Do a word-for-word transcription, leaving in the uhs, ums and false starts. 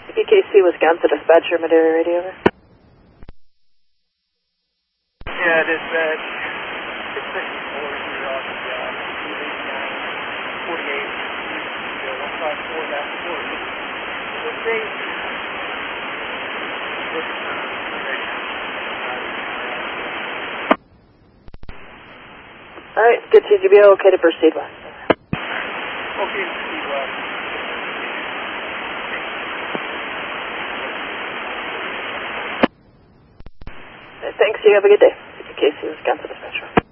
C K C, Wisconsin dispatcher, Madera radio. Yeah, dispatch. six sixty-four, you're on the uh, eighty-nine forty-eight, one five four, that's four. Good day. Alright, good T G B O, okay to proceed west. Okay, proceed west. Thanks, you have a good day. C K C, Wisconsin dispatcher.